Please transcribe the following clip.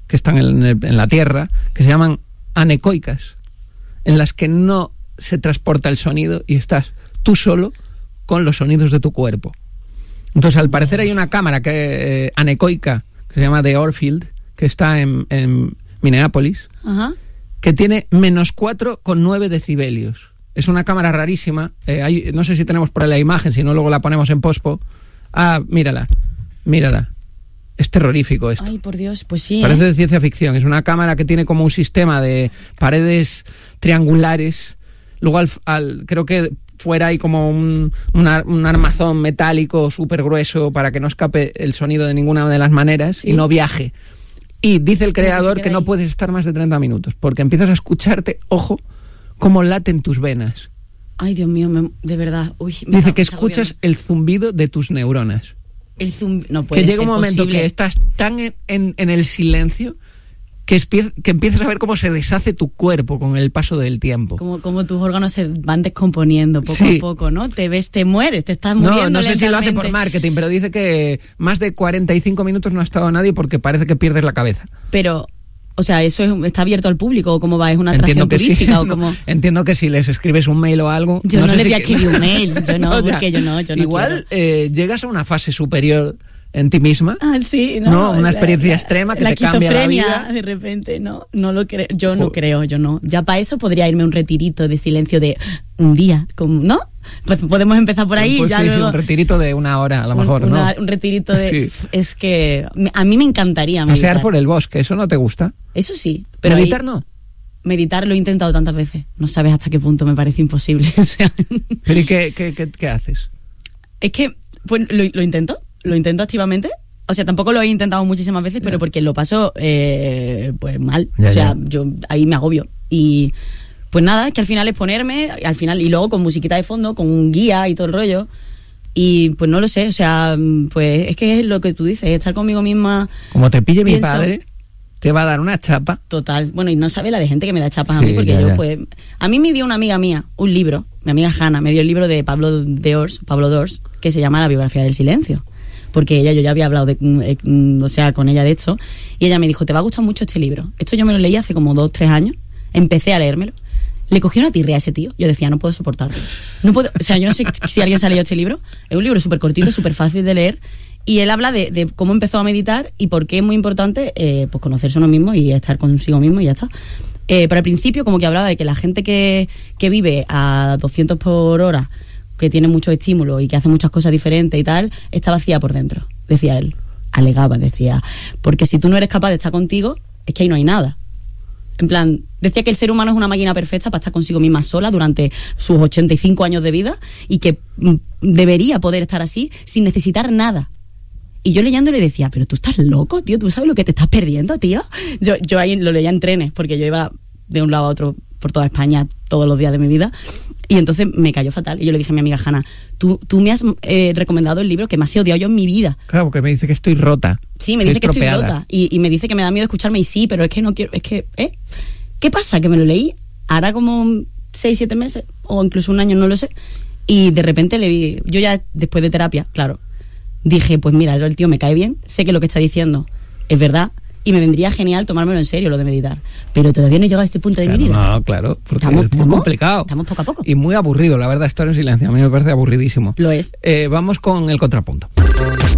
que están en la Tierra, que se llaman anecoicas, en las que no se transporta el sonido y estás tú solo con los sonidos de tu cuerpo. Entonces, al parecer hay una cámara anecoica que se llama The Orfield, que está en Minneapolis, que tiene menos 4,9 decibelios. Es una cámara rarísima. No sé si tenemos por ahí la imagen, si no luego la ponemos en pospo. Ah, mírala. Es terrorífico esto. Ay, por Dios, pues sí. Parece de ciencia ficción. Es una cámara que tiene como un sistema de paredes triangulares. Luego creo que fuera hay como un armazón metálico súper grueso para que no escape el sonido de ninguna de las maneras y no viaje. Y dice el creador que no puedes estar más de 30 minutos porque empiezas a escucharte, ojo, cómo laten tus venas. Ay, Dios mío, de verdad. Uy, dice que escuchas el zumbido de tus neuronas. No puede ser. Que llega un momento que estás tan en el silencio que empiezas a ver cómo se deshace tu cuerpo con el paso del tiempo. Como tus órganos se van descomponiendo poco a poco, ¿no? Te mueres, te estás muriendo. No sé si lo hace por marketing, pero dice que más de 45 minutos no ha estado nadie porque parece que pierdes la cabeza. Pero, o sea, ¿eso está abierto al público o cómo va? ¿Es una atracción turística? Sí. ¿O cómo? Entiendo que si les escribes un mail o algo... Yo no le voy a escribir un mail, yo no, porque yo no igual llegas a una fase superior en ti misma. Sí, no, una experiencia extrema que te cambia la vida. De repente, no lo creo. Yo no creo. Ya para eso podría irme a un retirito de silencio de un día, ¿no? Pues podemos empezar por ahí. Pues ya sí, un retirito de una hora, a lo mejor, ¿no? Un retirito de... Sí. Es que a mí me encantaría meditar. Pasear por el bosque, ¿eso no te gusta? Eso sí. Pero meditar no. Meditar lo he intentado tantas veces. No sabes hasta qué punto me parece imposible. O sea... ¿Pero y qué haces? Es que pues lo intento activamente. O sea, tampoco lo he intentado muchísimas veces, pero porque lo paso pues mal. Yo ahí me agobio. Y pues nada, es que al final es ponerme, y luego con musiquita de fondo, con un guía y todo el rollo. Y pues no lo sé, o sea, pues es que es lo que tú dices, estar conmigo misma. Como te pille mi padre, te va a dar una chapa. Total. Bueno, y no sabe la de gente que me da chapas a mí, porque yo pues... A mí me dio una amiga mía un libro, mi amiga Hanna, me dio el libro de Pablo Dors, que se llama La biografía del silencio. Porque yo ya había hablado con ella de esto, y ella me dijo, te va a gustar mucho este libro. Esto yo me lo leí hace como 2-3 años, empecé a leérmelo, le cogí una tirria a ese tío, yo decía, no puedo soportarlo. No puedo, o sea, yo no sé si alguien se ha leído este libro, es un libro súper cortito, súper fácil de leer, y él habla de cómo empezó a meditar y por qué es muy importante pues conocerse uno mismo y estar consigo mismo y ya está. Pero al principio como que hablaba de que la gente que vive a 200 por hora, que tiene mucho estímulo y que hace muchas cosas diferentes y tal, está vacía por dentro, decía él, decía, porque si tú no eres capaz de estar contigo, es que ahí no hay nada. En plan, decía que el ser humano es una máquina perfecta para estar consigo misma sola durante sus 85 años de vida y que debería poder estar así sin necesitar nada. Y yo leyéndole decía, pero tú estás loco, tío, tú sabes lo que te estás perdiendo, tío. Yo ahí lo leía en trenes, porque yo iba de un lado a otro por toda España todos los días de mi vida, y entonces me cayó fatal. Y yo le dije a mi amiga Hanna, tú me has recomendado el libro que más he odiado yo en mi vida. Claro, porque me dice que estoy rota. Sí, me dice que estoy rota. Y me dice que me da miedo escucharme, y sí, pero es que no quiero, ¿qué pasa? Que me lo leí hará como 6-7 meses, o incluso un año, no lo sé, y de repente le vi, yo ya después de terapia, claro, dije, pues mira, el tío me cae bien, sé que lo que está diciendo es verdad, y me vendría genial tomármelo en serio lo de meditar, pero todavía no he llegado a este punto de mi vida. No, claro, porque es muy complicado. Estamos poco a poco. Y muy aburrido, la verdad, estar en silencio. A mí me parece aburridísimo. Lo es. Vamos con el contrapunto.